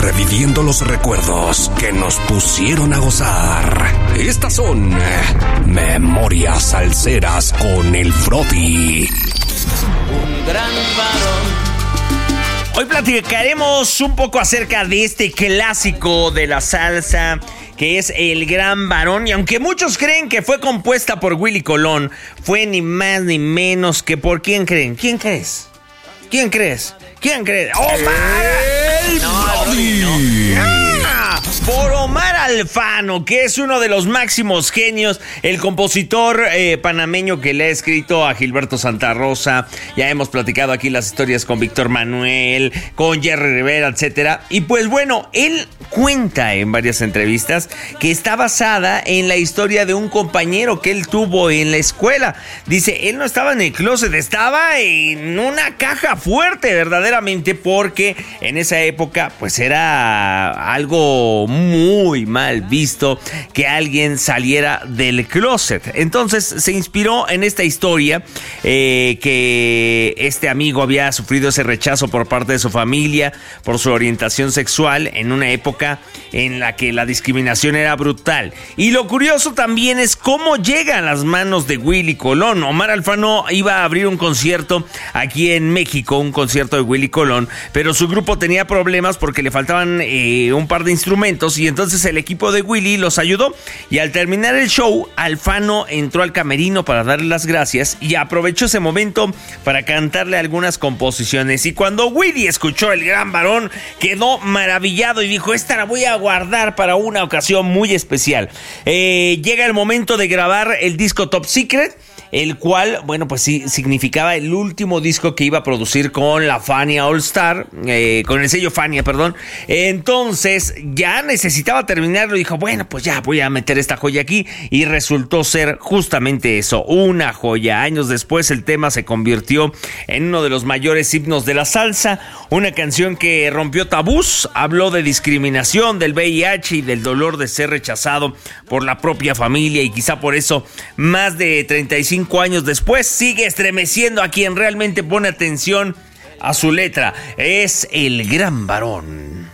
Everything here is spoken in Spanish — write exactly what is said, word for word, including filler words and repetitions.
reviviendo los recuerdos que nos pusieron a gozar. Estas son Memorias Salseras con el Frodi. Un gran varón. Hoy platicaremos un poco acerca de este clásico de la salsa, que es El Gran Varón. Y aunque muchos creen que fue compuesta por Willy Colón, fue ni más ni menos que por ¿quién creen? ¿Quién crees? ¿Quién crees? ¿Quién crees? ¡Omar! ¡El Frodi! ¡Ah! Por Omar Alfano, que es uno de los máximos genios, el compositor eh, panameño que le ha escrito a Gilberto Santa Rosa. Ya hemos platicado aquí las historias con Víctor Manuel, con Jerry Rivera, etcétera. Y pues bueno, él cuenta en varias entrevistas que está basada en la historia de un compañero que él tuvo en la escuela. Dice, él no estaba en el closet, estaba en una caja fuerte verdaderamente, porque en esa época pues era algo muy mal visto que alguien saliera del closet. Entonces se inspiró en esta historia eh, que este amigo había sufrido ese rechazo por parte de su familia por su orientación sexual en una época en la que la discriminación era brutal. Y lo curioso también es cómo llega a las manos de Willy Colón. Omar Alfano iba a abrir un concierto aquí en México, un concierto de Willy Colón, pero su grupo tenía problemas porque le faltaban eh, un par de instrumentos, y entonces el equipo de Willy los ayudó. Y al terminar el show, Alfano entró al camerino para darle las gracias y aprovechó ese momento para cantarle algunas composiciones. Y cuando Willy escuchó El Gran Varón, quedó maravillado y dijo, esta la voy a guardar para una ocasión muy especial. Eh, llega el momento de grabar el disco Top Secret, el cual, bueno, pues sí, significaba el último disco que iba a producir con la Fania All Star, eh, con el sello Fania, perdón. Entonces, ya necesitaba terminarlo y dijo, bueno, pues ya voy a meter esta joya aquí, y resultó ser justamente eso, una joya. Años después, el tema se convirtió en uno de los mayores himnos de la salsa, una canción que rompió tabús, habló de discriminación, del V I H y del dolor de ser rechazado por la propia familia, y quizá por eso, más de treinta y cinco años después, sigue estremeciendo a quien realmente pone atención a su letra. Es El Gran Varón.